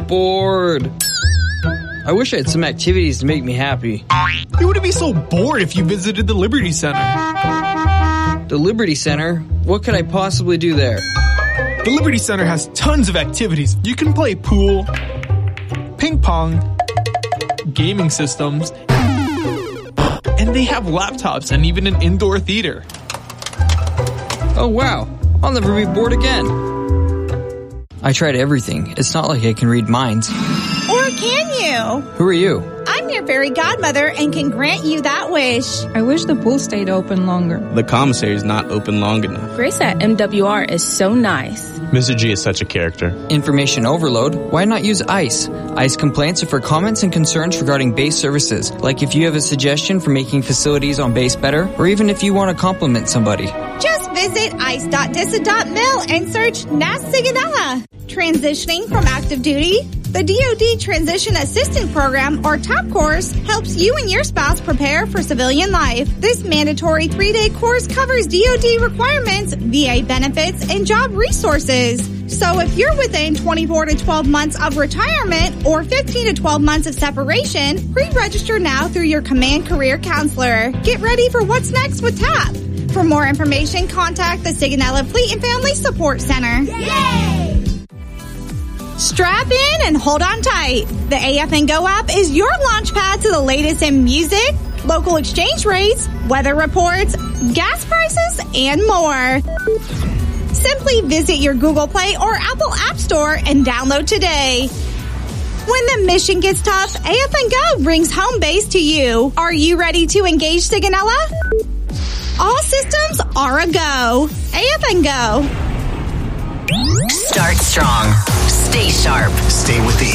bored. I wish I had some activities to make me happy. You wouldn't be so bored if you visited the Liberty Center. The Liberty Center? What could I possibly do there? The Liberty Center has tons of activities. You can play pool, ping pong, gaming systems, and they have laptops and even an indoor theater. Oh wow, I'll never be bored again. I tried everything. It's not like I can read minds. Or can you? Who are you? I'm your fairy godmother and can grant you that wish. I wish the pool stayed open longer. The commissary is not open long enough. Grace at MWR is so nice. Mr. G is such a character. Information overload? Why not use ICE? ICE complaints are for comments and concerns regarding base services, like if you have a suggestion for making facilities on base better, or even if you want to compliment somebody. Just visit ice.disa.mil and search NAS Sigonella. Transitioning from active duty? The DoD Transition Assistance Program, or TOP course, helps you and your spouse prepare for civilian life. This mandatory 3-day course covers DoD requirements, VA benefits, and job resources. So if you're within 24 to 12 months of retirement or 15 to 12 months of separation, pre-register now through your command career counselor. Get ready for what's next with TOP. For more information, contact the Sigonella Fleet and Family Support Center. Yay! Strap in and hold on tight. The AFN Go app is your launch pad to the latest in music, local exchange rates, weather reports, gas prices, and more. Simply visit your Google Play or Apple App Store and download today. When the mission gets tough, AFN Go brings home base to you. Are you ready to engage Sigonella? All systems are a go. AFN Go. Start strong. Stay sharp. Stay with the